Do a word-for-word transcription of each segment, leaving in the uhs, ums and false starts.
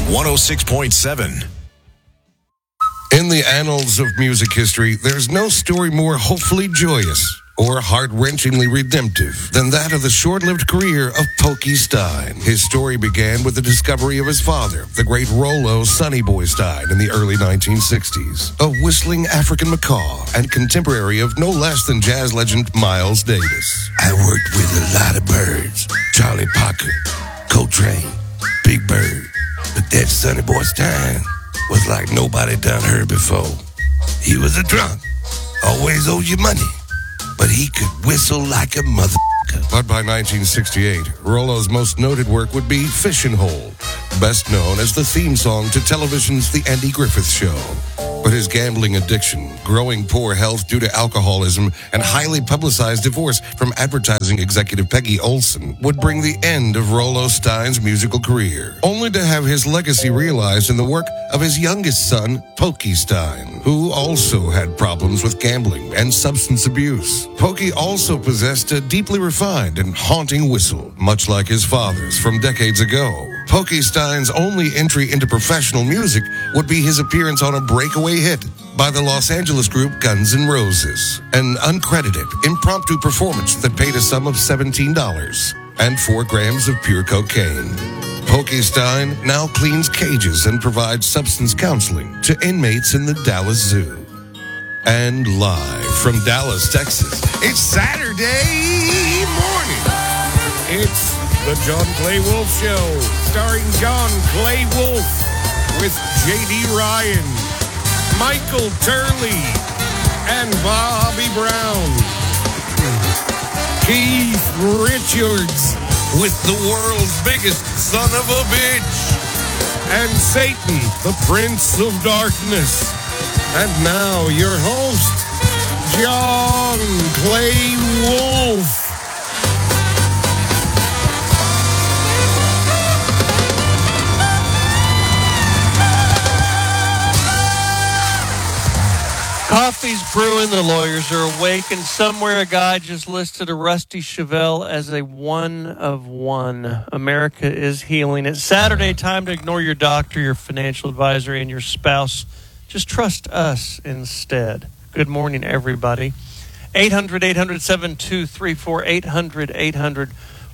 one oh six point seven. In the annals of music history, there's no story more hopefully joyous or heart-wrenchingly redemptive than that of the short-lived career of Pokey Stein. His story began with the discovery of his father, the great Rollo Sonny Boy Stein, in the early nineteen sixties, a whistling African macaw and contemporary of no less than jazz legend Miles Davis. I worked with a lot of birds, Charlie Parker, Coltrane, Big Bird, but that Sonny Boy Stein was like nobody done heard before. He was a drunk, always owed you money, but he could whistle like a motherfucker. But by nineteen sixty-eight, Rollo's most noted work would be Fishin' Hole, best known as the theme song to television's The Andy Griffith Show. But his gambling addiction, growing poor health due to alcoholism, and highly publicized divorce from advertising executive Peggy Olson would bring the end of Rollo Stein's musical career, only to have his legacy realized in the work of his youngest son, Pokey Stein, who also had problems with gambling and substance abuse. Pokey also possessed a deeply refined and haunting whistle, much like his father's from decades ago. Pokey Stein's only entry into professional music would be his appearance on a breakaway hit by the Los Angeles group Guns N' Roses, an uncredited, impromptu performance that paid a sum of seventeen dollars and four grams of pure cocaine. Pokey Stein now cleans cages and provides substance counseling to inmates in the Dallas Zoo. And live from Dallas, Texas, it's Saturday morning. It's the John Clay Wolf Show, starring John Clay Wolf with J D Ryan, Michael Turley, and Bobby Brown. Keith Richards with the world's biggest son of a bitch, and Satan, the Prince of Darkness. And now your host, John Clay Wolf. Coffee's brewing, the lawyers are awake, and somewhere a guy just listed a Rusty Chevelle as a one of one. America is healing. It's Saturday, time to ignore your doctor, your financial advisor, and your spouse. Just trust us instead. Good morning, everybody. eight hundred, eight hundred, seven two three four, eight hundred, eight hundred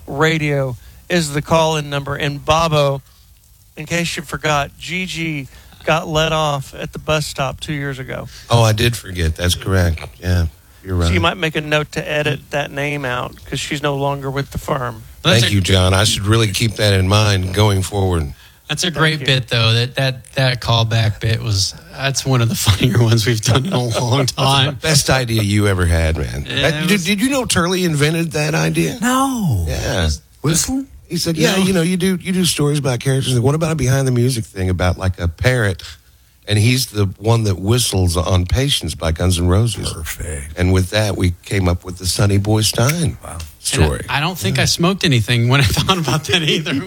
radio is the call-in number. And Bobo, in case you forgot, Gigi got let off at the bus stop two years ago. Oh, I did forget. That's correct. Yeah, you're right. So you might make a note to edit that name out because she's no longer with the firm. Thank a, you, John. I should really keep that in mind going forward. That's a great bit, though. That that that callback bit was that's one of the funnier ones we've done in a long time. Best idea you ever had, man. Yeah, That- it did, was- did you know Turley invented that idea? No. Yeah. Whistling? He said, yeah, you know, you do you do stories about characters. What about a behind the music thing about like a parrot? And he's the one that whistles on Patience by Guns N' Roses. Perfect. And with that, we came up with the Sonny Boy Stein Wow. story. I, I don't think I smoked anything when I thought about that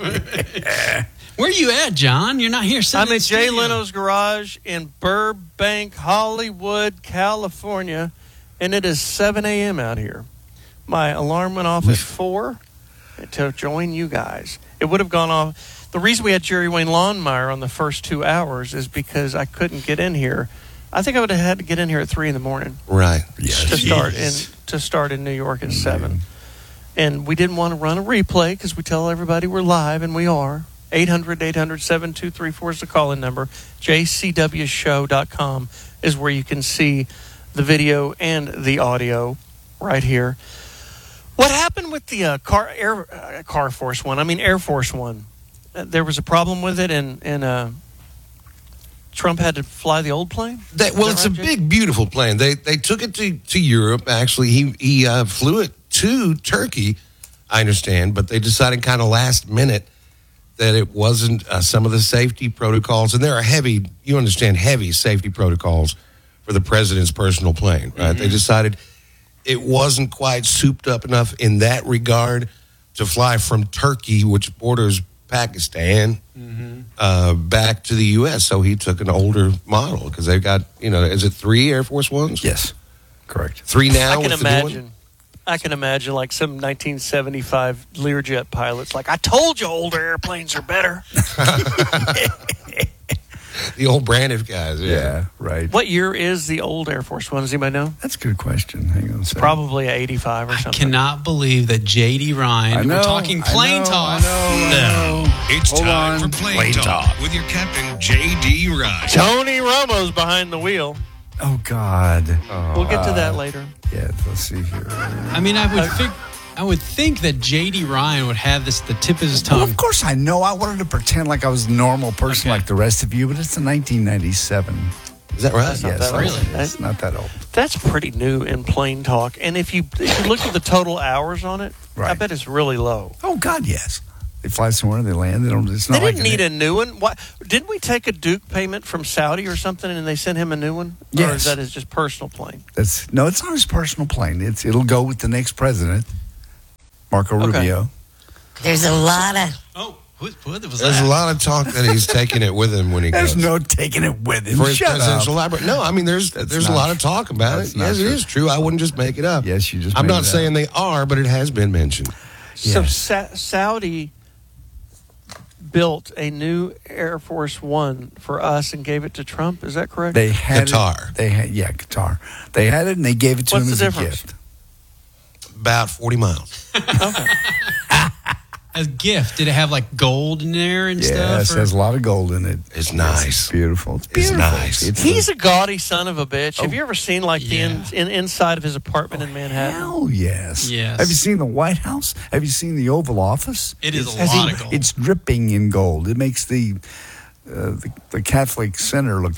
either. Where are you at, John? You're not here. I'm at Jay Leno's garage in Burbank, Hollywood, California, and it is seven a.m. out here. My alarm went off at four to join you guys. It would have gone off. The reason we had Jerry Wayne Lawnmower on the first two hours is because I couldn't get in here. I think I would have had to get in here at three in the morning Right. Yes. to start in to start in New York at seven. And we didn't want to run a replay because we tell everybody we're live, and we are. eight hundred, eight hundred, seven two three four is the call-in number. J C W show dot com is where you can see the video and the audio right here. What happened with the uh, car Air uh, Car Force One? I mean Air Force One. Uh, there was a problem with it, and and uh, Trump had to fly the old plane. They, well, Is it's that a right, Jay? big, beautiful plane. They they took it to, to Europe. Actually, he he uh, flew it to Turkey, I understand, but they decided kind of last minute that it wasn't uh, some of the safety protocols, and there are heavy, you understand, heavy safety protocols for the president's personal plane, right? Mm-hmm. They decided it wasn't quite souped up enough in that regard to fly from Turkey, which borders Pakistan, mm-hmm. uh, back to the U S. So he took an older model because they've got, you know, is it three Air Force Ones? Yes, correct. Three now. I can with the new one? imagine. I can imagine like some nineteen seventy-five Learjet pilots like, I told you older airplanes are better. The old Braniff guys. Yeah. Yeah, right. What year is the old Air Force One? Does anybody know? That's a good question. Hang on a second. Probably a eighty-five or I something. cannot believe that J D Ryan, I know, we're talking I plane know, talk. I know, I know. It's Hold time on. for Plane, Talk, with your Captain J D Ryan. Tony Romo's behind the wheel. Oh, God. We'll get to that later. Yeah, let's see here. I mean, I would think, I would think that J D Ryan would have this at the tip of his Well, tongue. of course I know. I wanted to pretend like I was a normal person Okay. like the rest of you, but it's a nineteen ninety-seven. Is that right? That's not Yes, that really? old. It's not that old. That's pretty new in plane talk. And if you if you look at the total hours on it, I Right. bet it's really low. Oh, God, yes. They fly somewhere, they land. They don't. It's They not like didn't need a new one. Why, didn't we take a Duke payment from Saudi or something, and they sent him a new one? Or Yes. is that his just personal plane? That's no. It's not his personal plane. It's it'll go with the next president, Marco Okay. Rubio. There's a lot of Oh, what, what was There's that? a lot of talk that he's taking it with him when he There's goes. no taking it with him. for his Shut presidential up. library. No, I mean there's there's a not lot of talk about That's it. not Yes, true. it is true. I wouldn't just make it up. Yes, you just I'm made not it saying up. they are, but it has been mentioned. So Yes. Sa- Saudi built a new Air Force One for us and gave it to Trump. Is that correct? They had Qatar. It, they had yeah, Qatar. They had it and they gave it to What's him the as difference? a gift. About forty miles. Okay. A gift. Did it have like gold in there and Yes, stuff? it has a lot of gold in it. It's nice. It's beautiful. It's It's beautiful. nice. It's He's a gaudy son of a bitch. Have Oh. you ever seen like the in, Yeah. in, inside of his apartment in Manhattan? Hell yes. Yes. Have you seen the White House? Have you seen the Oval Office? It is a Has lot he- of gold. It's dripping in gold. It makes the uh, the, the Catholic Center look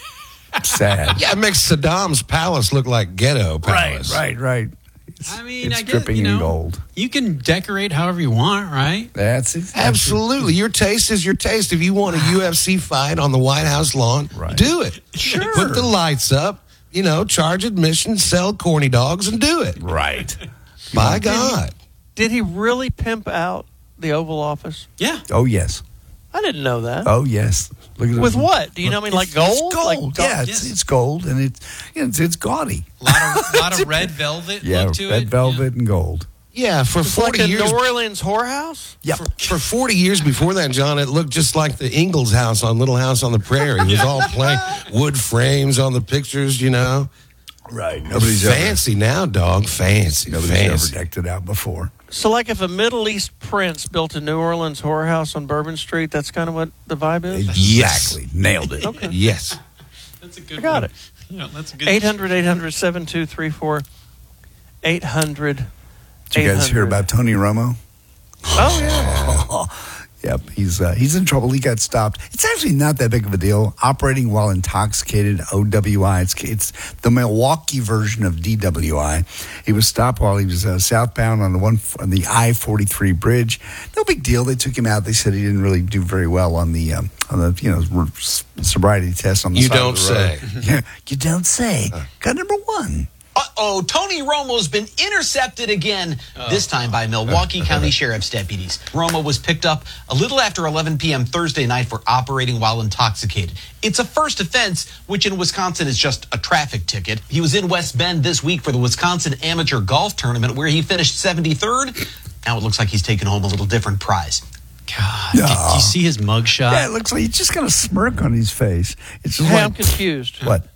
sad. Yeah, it makes Saddam's palace look like ghetto palace. Right, right. It's, I mean, it's I guess, dripping you know, in gold. You can decorate however you want, right? That's it. Absolutely. Your taste is your taste. If you want a U F C fight on the White House lawn, Right. do it. Sure. Put the lights up, you know, charge admission, sell corny dogs, and do it. Right. By God. Did he really pimp out the Oval Office? Yeah. Oh yes. I didn't know that. Oh yes. Look at With it. what? Do you know? I mean, like gold? It's gold. Like gold? yeah, it's, Yes. it's gold and it's you know, it's, it's gaudy. A lot of, lot of red velvet Yeah, look to red it. velvet and gold. Yeah, for It's like forty a years. New Orleans whorehouse? Yep. For, for forty years before that, John, it looked just like the Ingalls house on Little House on the Prairie. It was all plain wood frames on the pictures, you know. Right. It's Nobody's fancy now, dog. Fancy. ever nobody's fancy. ever decked it out before. So, like, if a Middle East prince built a New Orleans whorehouse on Bourbon Street, that's kind of what the vibe is? Exactly. Nailed it. Okay. Yes. That's a good I got one. it. Yeah, that's a good eight hundred, eight hundred, seven two three four. eight hundred. Did you guys hear about Tony Romo? Oh, yeah. Yep, he's uh, he's in trouble. He got stopped. It's actually not that big of a deal. Operating while intoxicated, O W I. It's, it's the Milwaukee version of D W I. He was stopped while he was uh, southbound on the one on the I forty-three bridge. No big deal. They took him out. They said he didn't really do very well on the um, on the you know sobriety test on the You side don't of the road. say. Yeah, you don't say. Got number one. Uh-oh, Tony Romo's been intercepted again, this time by Milwaukee County Sheriff's deputies. Romo was picked up a little after eleven p.m. Thursday night for operating while intoxicated. It's a first offense, which in Wisconsin is just a traffic ticket. He was in West Bend this week for the Wisconsin Amateur Golf Tournament, where he finished seventy-third. Now it looks like he's taken home a little different prize. God, did, did you see his mugshot? Yeah, it looks like he's just got a smirk on his face. It's just Hey, like I'm confused. what?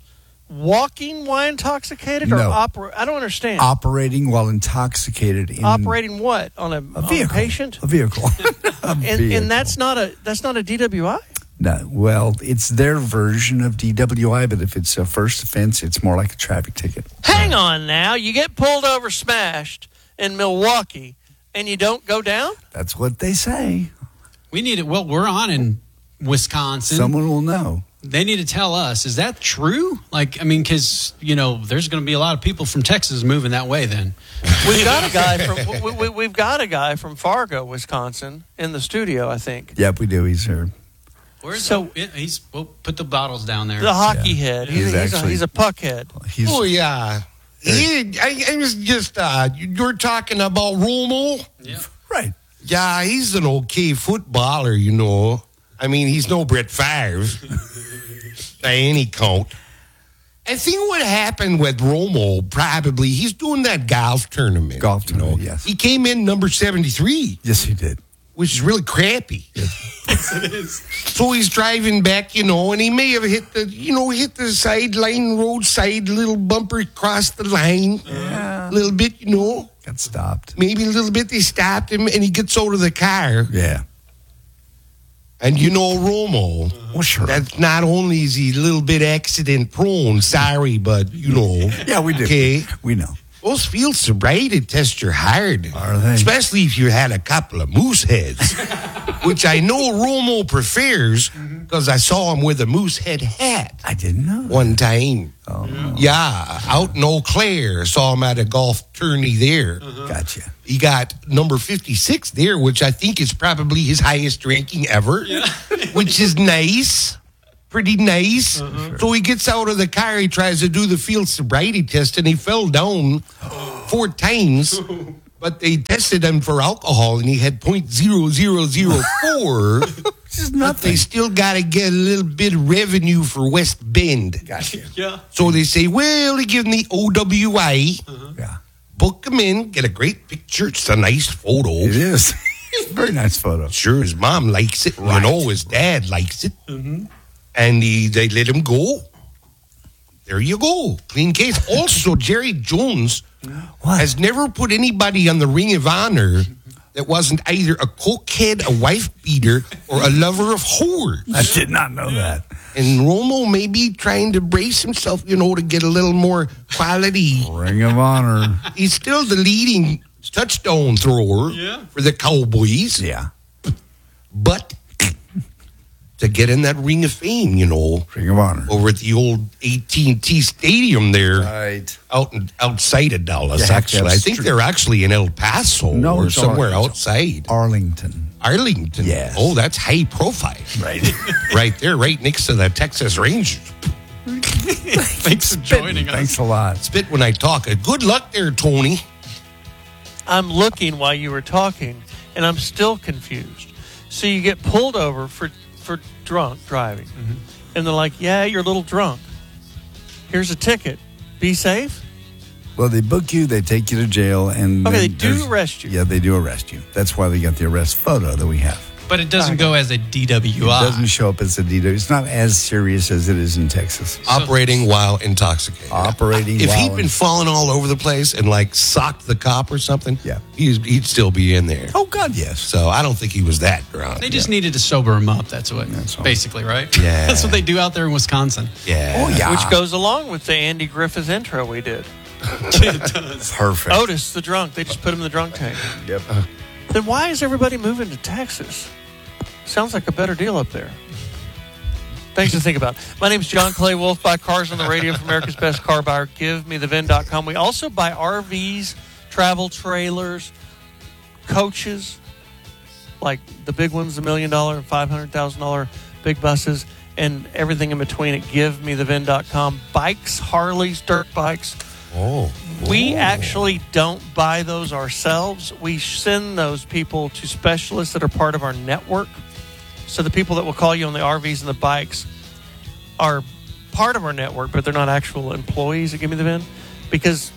Walking while intoxicated or No. opera? I don't understand. Operating while intoxicated in Operating what? On a, a on a vehicle. patient? A vehicle. A And, vehicle. and that's not a that's not a D W I? No, well, it's their version of D W I, but if it's a first offense, it's more like a traffic ticket. Hang on now. You get pulled over smashed in Milwaukee and you don't go down? That's what they say. We need it. Well, we're on in Wisconsin. Someone will know. They need to tell us. Is that true? Like, I mean, because, you know, there's going to be a lot of people from Texas moving that way then. We've got a guy from we, we, we've got a guy from Fargo, Wisconsin, in the studio. I think Yep, we do. He's here. Where's So- the, yeah, he's, we'll put the bottles down there. the hockey Yeah. head. He's He's, he's, a, actually- he's a puck head. He's Oh, yeah. He, I, I was just, uh, you're talking about Romo? Yeah. right. Yeah, he's an okay footballer, you know. I mean, he's no Brett Favre by any count. I think what happened with Romo, probably, he's doing that golf tournament. Golf you know. tournament, yes. He came in number seventy-three, Yes, he did. which is really crappy. Yes, it is. So he's driving back, you know, and he may have hit the, you know, hit the sideline, roadside, little bumper across the line. Yeah. A little bit, you know. Got stopped. Maybe a little bit. They stopped him, and he gets out of the car. Yeah. And you know, Romo, Well, sure. that's not only is he a little bit accident prone, sorry, but, you know. Yeah, we do. Okay. We know. Those field sobriety tests are hard. Are they? Especially if you had a couple of moose heads, which I know Romo prefers because I saw him with a moose head hat I didn't know. one time. Oh, Yeah, out in Eau Claire, saw him at a golf tourney there. gotcha. He got number fifty-six there, which I think is probably his highest ranking ever, which is nice. Pretty nice. So he gets out of the car, he tries to do the field sobriety test, and he fell down four times. But they tested him for alcohol, and he had point zero zero zero four. This is But nothing. they still got to get a little bit of revenue for West Bend. Gotcha. Yeah. So they say, well, they give him the O W I, Yeah. book him in, get a great picture. It's a nice photo. It is. Very nice photo. Sure, his mom likes it. You know, his dad likes it. And he, they let him go. There you go. Clean case. Also, Jerry Jones What? has never put anybody on the Ring of Honor that wasn't either a cokehead, a wife beater, or a lover of whores. I did not know that. And Romo may be trying to brace himself, you know, to get a little more quality. Ring of Honor. He's still the leading touchdown thrower Yeah. for the Cowboys. Yeah. But to get in that Ring of Fame, you know, Ring of Honor. over at the old A T and T Stadium there, Right. out in, outside of Dallas, You have to actually. have I think str- they're actually in El Paso No, or it's somewhere Ar- outside. Arlington. Arlington. Yes. Oh, that's high profile. Right. Right there, right next to the Texas Rangers. Thanks for joining us. Thanks a lot. Spit when I talk. Uh, Good luck there, Tony. I'm looking while you were talking, and I'm still confused. So you get pulled over for for drunk driving, and they're like, "Yeah, you're a little drunk. Here's a ticket. Be safe." Well, they book you, they take you to jail, and Okay, then they do there's- arrest you. Yeah, they do arrest you. That's why they got the arrest photo that we have. But it doesn't go as a D W I. It doesn't show up as a D W. It's not as serious as it is in Texas. Operating while intoxicated. Operating If while he'd been in- falling all over the place and like socked the cop or something, Yeah. he'd, he'd still be in there. Oh, God, yes. So I don't think he was that drunk. They just needed to sober him up. That's what, That's all. basically, right? Yeah. That's what they do out there in Wisconsin. Yeah. Oh, yeah. Which goes along with the Andy Griffith intro we did. It does. Perfect. Otis, the drunk. They just put him in the drunk tank. Yep. Then why is everybody moving to Texas? Sounds like a better deal up there. Things to think about. My name is John Clay Wolf. Buy cars on the radio for America's Best Car Buyer. Give me the V I N dot com. We also buy R Vs, travel trailers, coaches, like the big ones, the million dollar and five hundred thousand dollar big buses, and everything in between at give me the V I N dot com. Bikes, Harleys, dirt bikes. Oh. We actually don't buy those ourselves. We send those people to specialists that are part of our network. So the people that will call you on the R Vs and the bikes are part of our network, but they're not actual employees at Give Me the V I N, because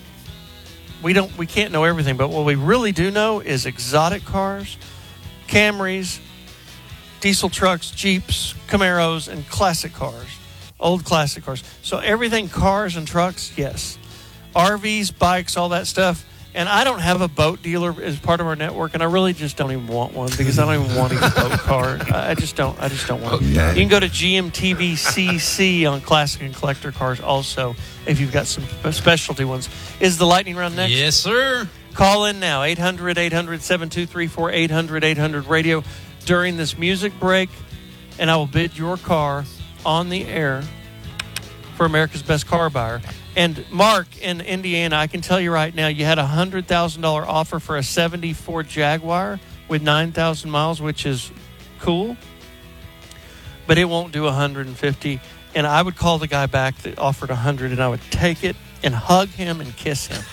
we don't we can't know everything. But what we really do know is exotic cars, Camrys, diesel trucks, Jeeps, Camaros, and classic cars, old classic cars. So everything cars and trucks, yes. R Vs, bikes, all that stuff. And I don't have a boat dealer as part of our network, and I really just don't even want one because I don't even want a boat car. I I just don't. I just don't want it. Okay. You can go to G M T V C C on classic and collector cars also if you've got some specialty ones. Is the lightning round next? Yes, sir. Call in now, eight hundred, eight hundred, seven two three four, eight hundred, eight hundred radio during this music break, and I will bid your car on the air for America's Best Car Buyer. And Mark in Indiana, I can tell you right now, you had a one hundred thousand dollars offer for a seventy-four Jaguar with nine thousand miles, which is cool, but it won't do one hundred fifty. And I would call the guy back that offered one hundred, and I would take it and hug him and kiss him.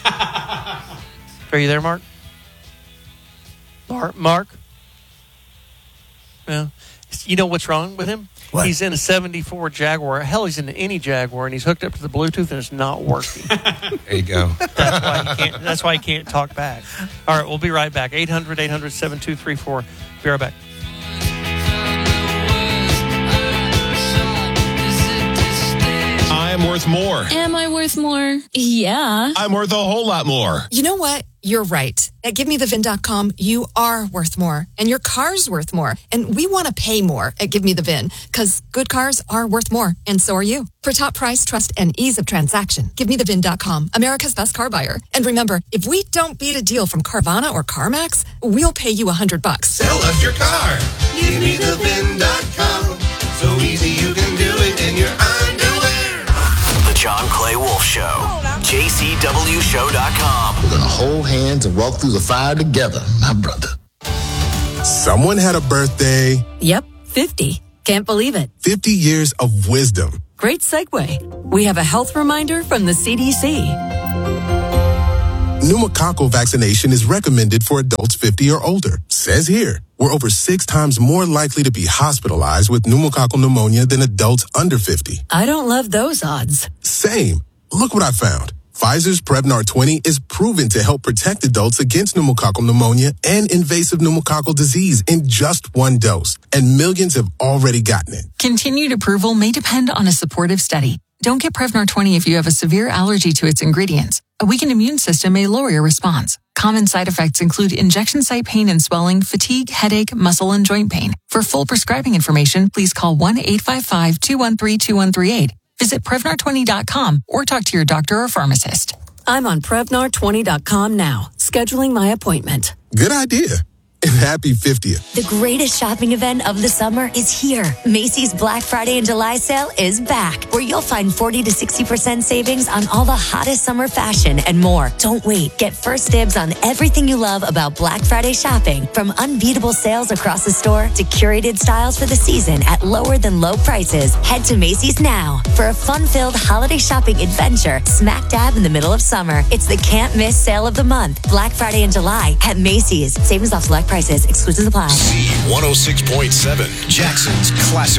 Are you there, Mark? Mark? Mark? Yeah. You know what's wrong with him? What? He's in a seventy-four Jaguar. Hell, he's in any Jaguar, and he's hooked up to the Bluetooth, and it's not working. There you go. That's why he can't. That's why he can't talk back. All right, we'll be right back. eight hundred, eight hundred, seven two three four. Be right back. I'm worth more. Am I worth more? Yeah. I'm worth a whole lot more. You know what? You're right. At Give Me The Vin dot com, you are worth more, and your car's worth more. And we want to pay more at Give Me The Vin, because good cars are worth more, and so are you. For top price, trust, and ease of transaction, Give Me The Vin dot com, America's best car buyer. And remember, if we don't beat a deal from Carvana or CarMax, we'll pay you a hundred bucks. Sell us your car. Give me the vin dot com. So easy you can do it in your underwear. The John Clay Wolf Show. J C W show dot com. We're going to hold hands and walk through the fire together, my brother. Someone had a birthday. Yep, fifty. Can't believe it. fifty years of wisdom. Great segue. We have a health reminder from the C D C. Pneumococcal vaccination is recommended for adults fifty or older. Says here, we're over six times more likely to be hospitalized with pneumococcal pneumonia than adults under fifty. I don't love those odds. Same. Look what I found. Pfizer's Prevnar twenty is proven to help protect adults against pneumococcal pneumonia and invasive pneumococcal disease in just one dose. And millions have already gotten it. Continued approval may depend on a supportive study. Don't get Prevnar twenty if you have a severe allergy to its ingredients. A weakened immune system may lower your response. Common side effects include injection site pain and swelling, fatigue, headache, muscle, and joint pain. For full prescribing information, please call one eight five five, two one three, two one three eight. Visit Prevnar twenty dot com or talk to your doctor or pharmacist. I'm on Prevnar twenty dot com now, scheduling my appointment. Good idea. And happy fiftieth. The greatest shopping event of the summer is here. Macy's Black Friday and July sale is back, where you'll find forty to sixty percent savings on all the hottest summer fashion and more. Don't wait. Get first dibs on everything you love about Black Friday shopping, from unbeatable sales across the store to curated styles for the season at lower than low prices. Head to Macy's now for a fun-filled holiday shopping adventure smack dab in the middle of summer. It's the can't miss sale of the month. Black Friday and July at Macy's. Savings off select prices. Exclusions apply. one oh six point seven, Jackson's classic.